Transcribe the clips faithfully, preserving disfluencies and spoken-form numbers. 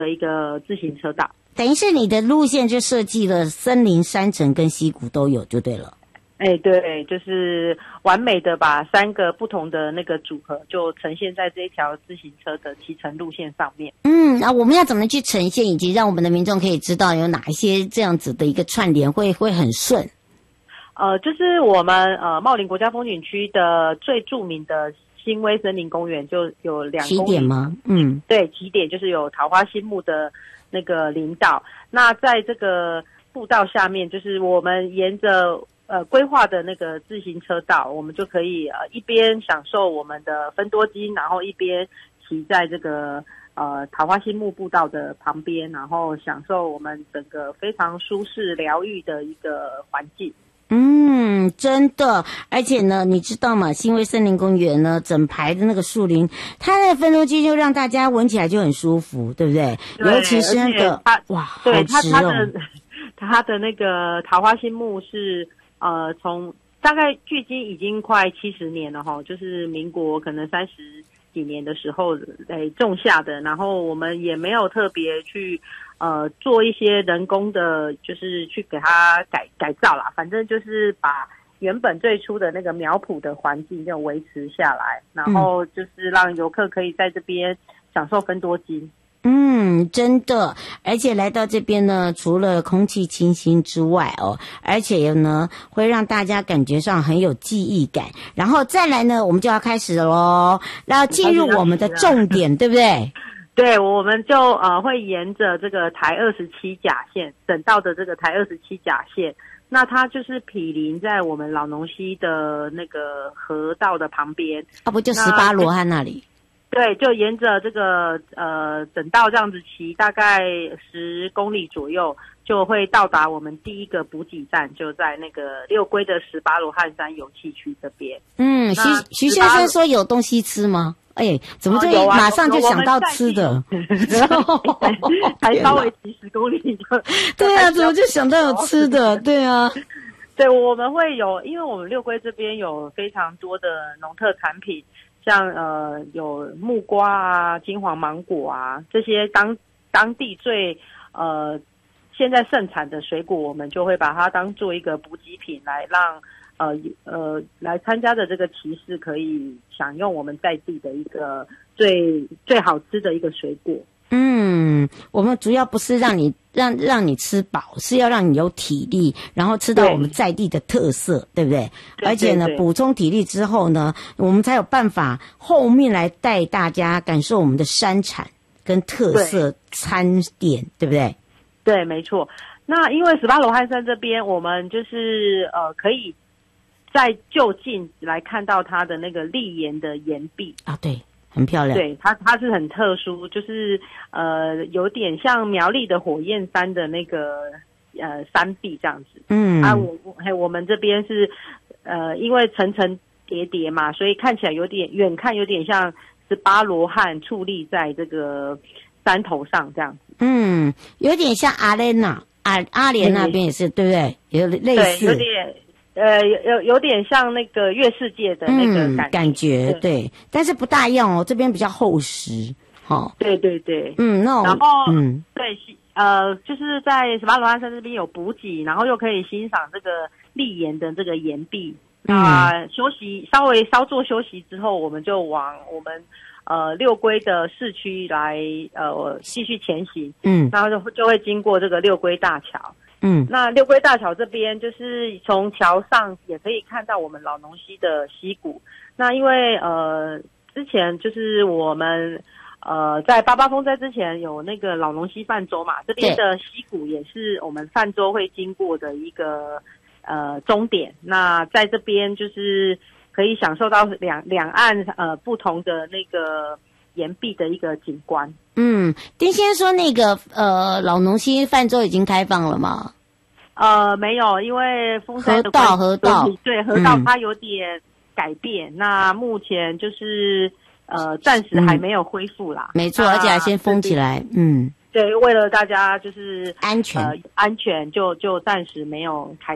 的一个自行车道。 等于是你的路线就设计了森林、山城跟溪谷都有就对了。 哎，对，就是完美的把三个不同的那个组合就呈现在这一条自行车的骑乘路线上面。 嗯，那我们要怎么去呈现，以及让我们的民众可以知道有哪一些这样子的一个串联会会很顺？ 呃，就是我们呃茂林国家风景区的最著名的新威森林公园，就有两公里起点吗？嗯， 对，起点就是有桃花心木的那个林道。那在这个步道下面，就是我们沿着呃规划的那个自行车道，我们就可以呃一边享受我们的芬多精，然后一边骑在这个呃桃花心木步道的旁边，然后享受我们整个非常舒适疗愈的一个环境。 嗯，真的，而且呢，你知道吗？新威森林公园呢，整排的那个树林，它的芬多精就让大家闻起来就很舒服，对不对？ 对， 尤其是那个哇， 对它它好值哦。 的它的那个桃花心木是呃从大概距今已经快七十年了哈，就是民国可能三十几年的时候诶种下的，然后我们也没有特别去。呃，做一些人工的，就是去给它改改造啦。反正就是把原本最初的那个苗圃的环境就维持下来，然后就是让游客可以在这边享受芬多精。 嗯，真的，而且来到这边呢，除了空气清新之外哦，而且呢会让大家感觉上很有记忆感。然后再来呢，我们就要开始咯，要进入我们的重点，对不对？ 对，我们就呃会沿着这个台二十七甲线，省道的这个台二十七甲线，那它就是毗邻在我们老农溪的那个河道的旁边， 啊，不就十八罗汉那里？ 对，就沿着这个呃省道这样子骑，大概十公里左右，就会到达我们第一个补给站，就在那个六龟的十八罗汉山油气区这边。 嗯，徐徐先生说有东西吃吗？哎，怎么这、 哦啊、 马上就想到吃的？ 才稍微几十公里就对啊，怎么就想到有吃的？对啊， 对，我们会有，因为我们六龟这边有非常多的农特产品，像呃有木瓜啊、金黄芒果啊这些当当地最呃现在盛产的水果，我们就会把它当做一个补给品来让。呃呃，来参加的这个骑士可以享用我们在地的一个最最好吃的一个水果。 嗯，我们主要不是让你让让你吃饱，是要让你有体力，然后吃到我们在地的特色， 对, 对不对？ 对而且呢， 对对补充体力之后呢，我们才有办法后面来带大家感受我们的山产跟特色餐点， 对, 对不对？ 对，没错。那因为十八罗汉山这边，我们就是呃可以。在就近来看到它的那个立岩的岩壁啊，对，很漂亮。 对，它它是很特殊，就是呃有点像苗栗的火焰山的那个呃山壁这样子。嗯，啊，我我我们这边是呃因为层层叠叠嘛，所以看起来有点远看有点像十八罗汉矗立在这个山头上这样子。 嗯，有点像阿莲娜阿阿莲那边也是，对不对？有类似， 对，有点。呃，有有点像那个月世界的那个感觉， 嗯、感觉 对, 对，但是不大一样哦，这边比较厚实，哦， 对对对， 嗯，那然后嗯， 对，呃，就是在十八罗汉山这边有补给，然后又可以欣赏这个立岩的这个岩壁，那、呃、休息稍微稍作休息之后，我们就往我们呃六龟的市区来呃继续前行，嗯，然后就就会经过这个六龟大桥。嗯，那六龟大桥这边就是从桥上也可以看到我们老农溪的溪谷。那因为呃之前就是我们呃在八八风灾之前有那个老农溪泛舟嘛，这边的溪谷也是我们泛舟会经过的一个呃终点。那在这边就是可以享受到两两岸呃不同的那个岩壁的一个景观。 嗯，丁先生说那个呃老农溪泛舟已经开放了吗？ 呃，没有，因为风灾的河道河道对河道它有点改变，嗯、那目前就是呃暂时还没有恢复啦。 嗯、没错，而且还先封起来。嗯， 对，为了大家就是安全、 呃、安全就就暂时没有开放。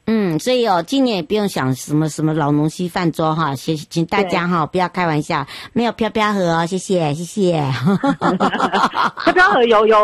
嗯，所以哦，今年也不用想什么什么老农稀饭粥哈，谢请大家哈不要开玩笑，没有飘飘河哦，谢谢谢谢。 飘飘河有有